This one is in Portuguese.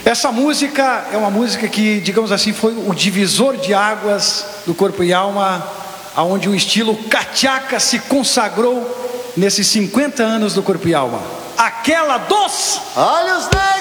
Essa música é uma música que, digamos assim, foi o divisor de águas do Corpo e Alma, aonde o estilo cachaca se consagrou nesses 50 anos do Corpo e Alma. Aquela dos Olhos negros.